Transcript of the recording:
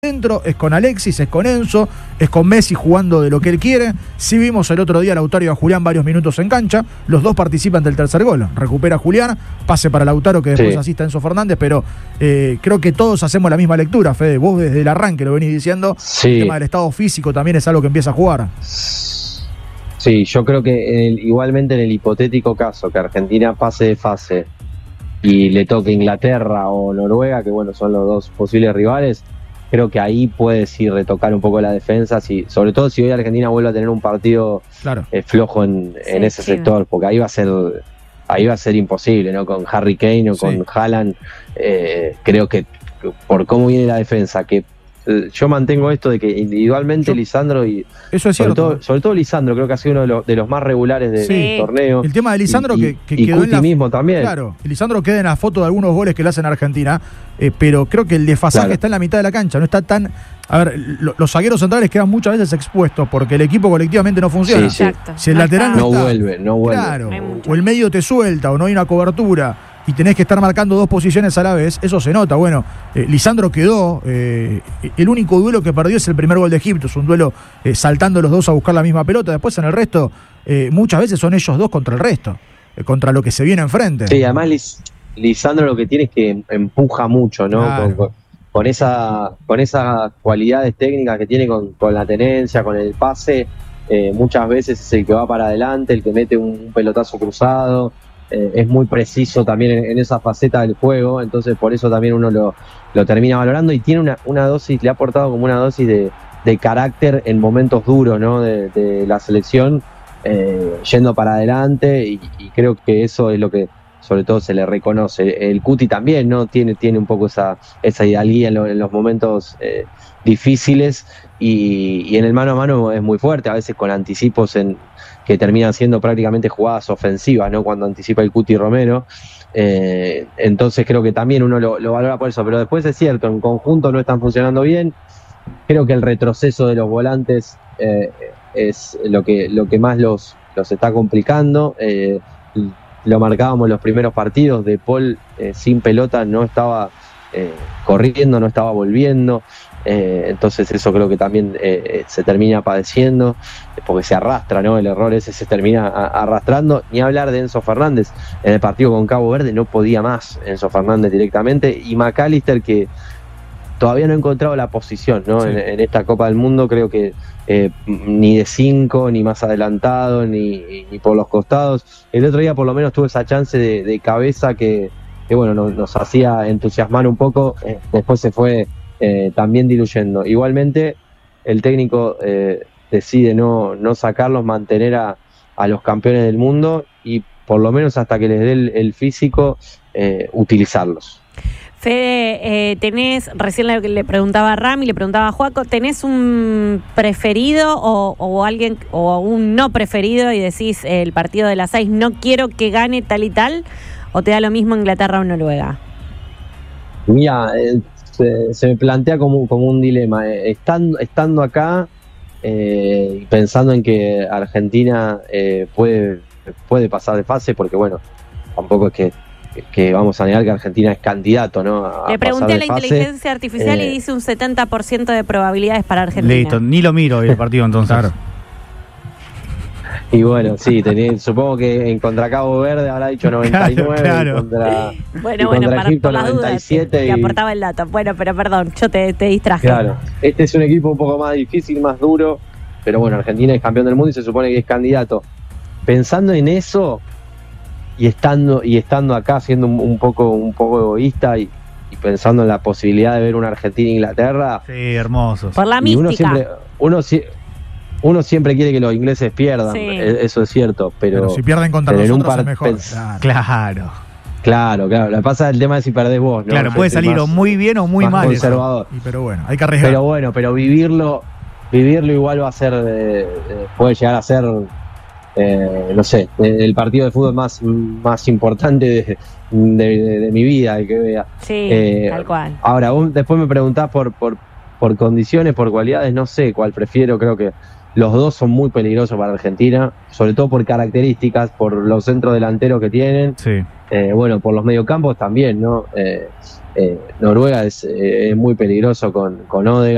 Dentro, es con Alexis, es con Enzo, es con Messi jugando de lo que él quiere. Sí vimos el otro día a Lautaro y a Julián varios minutos en cancha. Los dos participan del tercer gol. Recupera Julián, pase para Lautaro que después asiste a Enzo Fernández, pero creo que todos hacemos la misma lectura, Fede. Vos desde el arranque lo venís diciendo. El tema del estado físico también es algo que empieza a jugar. Sí, yo creo que igualmente en el hipotético caso que Argentina pase de fase y le toque Inglaterra o Noruega, que bueno, son los dos posibles rivales, creo que ahí puede sí retocar un poco la defensa, sobre todo si hoy Argentina vuelve a tener un partido flojo en ese sector, porque ahí va a ser imposible, ¿no? Con Harry Kane o con Haaland, creo que por cómo viene la defensa, que yo mantengo esto de que individualmente Lisandro y eso es cierto. Sobre todo Lisandro creo que ha sido uno de los más regulares del torneo. El tema de Lisandro que quedó Cuti mismo también. Claro, Lisandro queda en la foto de algunos goles que le hacen a Argentina, pero creo que el desfasaje está en la mitad de la cancha, no está tan... A ver, los zagueros centrales quedan muchas veces expuestos porque el equipo colectivamente no funciona. Si el lateral no está, vuelve. Claro, o el medio te suelta o no hay una cobertura y tenés que estar marcando dos posiciones a la vez, eso se nota. Bueno, Lisandro quedó, el único duelo que perdió es el primer gol de Egipto, es un duelo saltando los dos a buscar la misma pelota, después en el resto muchas veces son ellos dos contra el resto, contra lo que se viene enfrente. Sí, además Lisandro lo que tiene es que empuja mucho, ¿no? Claro. Con esas cualidades técnicas que tiene con la tenencia, con el pase, muchas veces es el que va para adelante, el que mete un pelotazo cruzado. Es muy preciso también en esa faceta del juego, entonces por eso también uno lo termina valorando y tiene una dosis, le ha aportado como una dosis de carácter en momentos duros, ¿no? de la selección, yendo para adelante y creo que eso es lo que sobre todo se le reconoce. El Cuti también, ¿no? Tiene un poco esa hidalguía en los momentos difíciles y en el mano a mano es muy fuerte, a veces con anticipos que terminan siendo prácticamente jugadas ofensivas, ¿no? Cuando anticipa el Cuti Romero. Entonces creo que también uno lo valora por eso, pero después es cierto, en conjunto no están funcionando bien. Creo que el retroceso de los volantes es lo que más los está complicando. Lo marcábamos en los primeros partidos, De Paul sin pelota no estaba corriendo, no estaba volviendo. Entonces eso creo que también se termina padeciendo porque se arrastra, ¿no? El error ese se termina arrastrando. Ni hablar de Enzo Fernández en el partido con Cabo Verde, no podía más Enzo Fernández directamente, y McAllister, que todavía no ha encontrado la posición, ¿no? En esta Copa del Mundo, creo que ni de 5, ni más adelantado, ni por los costados. El otro día por lo menos tuvo esa chance de cabeza que bueno, nos hacía entusiasmar un poco, después se fue también diluyendo. Igualmente el técnico decide no sacarlos, mantener a los campeones del mundo y por lo menos hasta que les dé el físico, utilizarlos. Fede, recién le preguntaba a Ram y le preguntaba a Juaco, ¿tenés un preferido o alguien o un no preferido y decís el partido de las 6 no quiero que gane tal y tal, o te da lo mismo Inglaterra o Noruega? Mira, se me plantea como un dilema, estando acá, pensando en que Argentina puede pasar de fase, porque bueno, tampoco es que vamos a negar que Argentina es candidato, ¿no? Le pregunté a la inteligencia artificial y dice un 70% de probabilidades para Argentina. Listo, ni lo miro el partido entonces. Claro. Y bueno, sí, supongo que en contra Cabo Verde habrá dicho 99, claro. contra para Egipto las 97. Dudas, que aportaba el dato. Bueno, pero perdón, yo te distraje. Claro, este es un equipo un poco más difícil, más duro, pero bueno, Argentina es campeón del mundo y se supone que es candidato. Pensando en eso y estando acá, siendo un poco egoísta y pensando en la posibilidad de ver una Argentina-Inglaterra. Sí, hermoso. Por la mística. Uno siempre quiere que los ingleses pierdan, eso es cierto, pero si pierden contra nosotros es mejor. Claro. Lo que pasa es el tema de si perdés vos, ¿no? Claro, puede salir o muy bien o muy mal. Conservador. Pero bueno, hay que arriesgar. Pero vivirlo igual va a ser, puede llegar a ser, no sé, el partido de fútbol más importante de mi vida, el que vea. Sí, tal cual. Ahora, vos después me preguntás por condiciones, por cualidades, no sé cuál prefiero. Creo que los dos son muy peligrosos para Argentina, sobre todo por características, por los centros delanteros que tienen. Sí. Bueno, por los mediocampos también, ¿no? Noruega es muy peligroso con Odegaard.